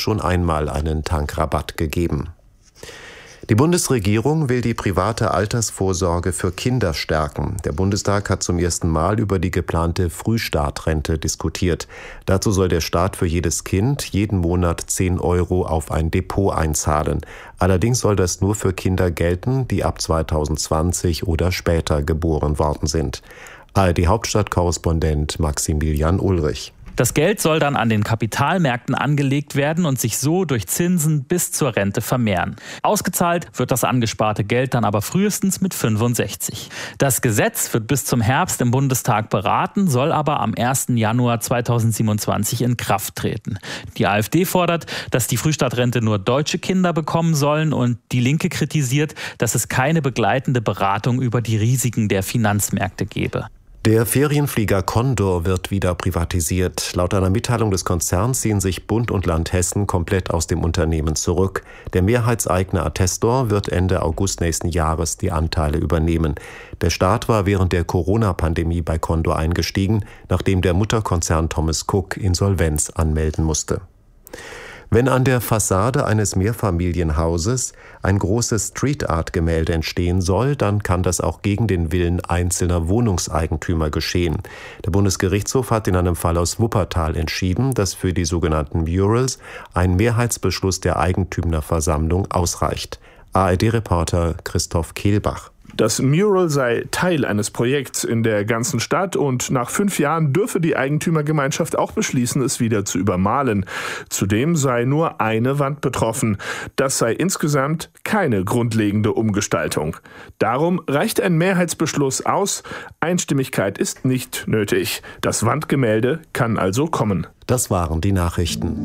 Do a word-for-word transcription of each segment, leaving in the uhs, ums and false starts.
schon einmal einen Tankrabatt gegeben. Die Bundesregierung will die private Altersvorsorge für Kinder stärken. Der Bundestag hat zum ersten Mal über die geplante Frühstartrente diskutiert. Dazu soll der Staat für jedes Kind jeden Monat zehn Euro auf ein Depot einzahlen. Allerdings soll das nur für Kinder gelten, die ab zweitausendzwanzig oder später geboren worden sind. A R D-Hauptstadtkorrespondent Maximilian Ulrich. Das Geld soll dann an den Kapitalmärkten angelegt werden und sich so durch Zinsen bis zur Rente vermehren. Ausgezahlt wird das angesparte Geld dann aber frühestens mit fünfundsechzig. Das Gesetz wird bis zum Herbst im Bundestag beraten, soll aber am ersten Januar zweitausendsiebenundzwanzig in Kraft treten. Die AfD fordert, dass die Frühstartrente nur deutsche Kinder bekommen sollen, und die Linke kritisiert, dass es keine begleitende Beratung über die Risiken der Finanzmärkte gebe. Der Ferienflieger Condor wird wieder privatisiert. Laut einer Mitteilung des Konzerns ziehen sich Bund und Land Hessen komplett aus dem Unternehmen zurück. Der Mehrheitseigner Attestor wird Ende August nächsten Jahres die Anteile übernehmen. Der Staat war während der Corona-Pandemie bei Condor eingestiegen, nachdem der Mutterkonzern Thomas Cook Insolvenz anmelden musste. Wenn an der Fassade eines Mehrfamilienhauses ein großes Street-Art-Gemälde entstehen soll, dann kann das auch gegen den Willen einzelner Wohnungseigentümer geschehen. Der Bundesgerichtshof hat in einem Fall aus Wuppertal entschieden, dass für die sogenannten Murals ein Mehrheitsbeschluss der Eigentümerversammlung ausreicht. A R D-Reporter Christoph Kehlbach. Das Mural sei Teil eines Projekts in der ganzen Stadt und nach fünf Jahren dürfe die Eigentümergemeinschaft auch beschließen, es wieder zu übermalen. Zudem sei nur eine Wand betroffen. Das sei insgesamt keine grundlegende Umgestaltung. Darum reicht ein Mehrheitsbeschluss aus. Einstimmigkeit ist nicht nötig. Das Wandgemälde kann also kommen. Das waren die Nachrichten.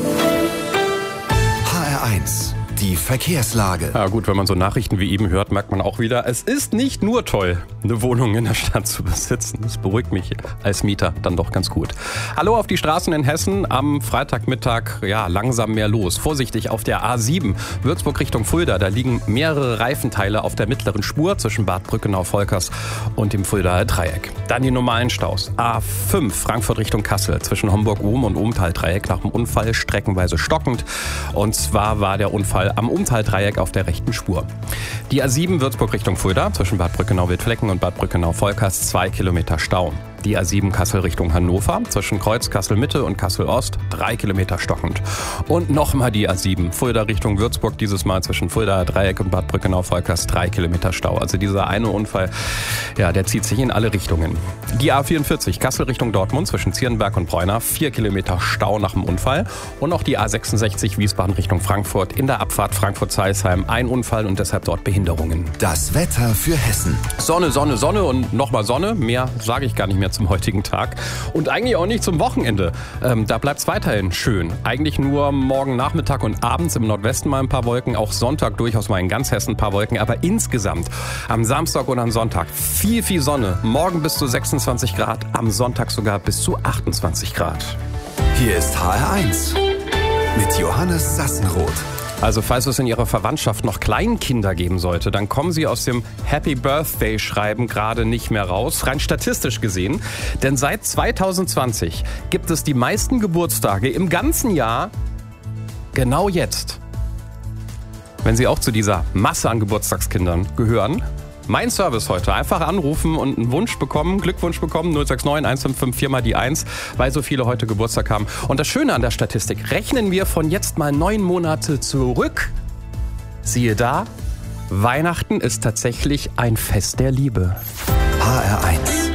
H R eins. Die Verkehrslage. Ja gut, wenn man so Nachrichten wie eben hört, merkt man auch wieder, es ist nicht nur toll, eine Wohnung in der Stadt zu besitzen. Das beruhigt mich als Mieter dann doch ganz gut. Hallo auf die Straßen in Hessen. Am Freitagmittag, ja, langsam mehr los. Vorsichtig auf der A sieben, Würzburg Richtung Fulda. Da liegen mehrere Reifenteile auf der mittleren Spur zwischen Bad Brückenau-Volkers und dem Fuldaer Dreieck. Dann die normalen Staus. A fünf, Frankfurt Richtung Kassel, zwischen Homburg-Ohm und Ohmtal-Dreieck nach dem Unfall streckenweise stockend. Und zwar war der Unfall am Ohmtal-Dreieck auf der rechten Spur. Die A sieben Würzburg Richtung Fulda, zwischen Bad Brückenau-Wildflecken und Bad Brückenau-Volkers, zwei Kilometer Stau. Die A sieben Kassel Richtung Hannover, zwischen Kreuz Kassel-Mitte und Kassel-Ost, drei Kilometer stockend. Und nochmal die A sieben, Fulda Richtung Würzburg, dieses Mal zwischen Fuldaer Dreieck und Bad Brückenau-Volkers, drei Kilometer Stau. Also dieser eine Unfall, ja, der zieht sich in alle Richtungen. Die A vierundvierzig, Kassel Richtung Dortmund, zwischen Zierenberg und Bräuna, vier Kilometer Stau nach dem Unfall. Und auch die A sechsundsechzig, Wiesbaden Richtung Frankfurt, in der Abfahrt Frankfurt-Zeilsheim, ein Unfall und deshalb dort Behinderungen. Das Wetter für Hessen. Sonne, Sonne, Sonne und nochmal Sonne. Mehr sage ich gar nicht mehr zum heutigen Tag. Und eigentlich auch nicht zum Wochenende. Ähm, da bleibt es weiterhin schön. Eigentlich nur morgen Nachmittag und abends im Nordwesten mal ein paar Wolken. Auch Sonntag durchaus mal in ganz Hessen ein paar Wolken. Aber insgesamt am Samstag und am Sonntag viel, viel Sonne. Morgen bis zu sechsundzwanzig Grad. Am Sonntag sogar bis zu achtundzwanzig Grad. Hier ist H R eins mit Johannes Sassenroth. Also falls es in Ihrer Verwandtschaft noch Kleinkinder geben sollte, dann kommen Sie aus dem Happy Birthday Schreiben gerade nicht mehr raus, rein statistisch gesehen. Denn seit zweitausendzwanzig gibt es die meisten Geburtstage im ganzen Jahr genau jetzt. Wenn Sie auch zu dieser Masse an Geburtstagskindern gehören, mein Service heute, einfach anrufen und einen Wunsch bekommen, Glückwunsch bekommen, null sechs neun eins fünf fünf vier mal die eins, weil so viele heute Geburtstag haben. Und das Schöne an der Statistik, rechnen wir von jetzt mal neun Monate zurück. Siehe da, Weihnachten ist tatsächlich ein Fest der Liebe. H R eins.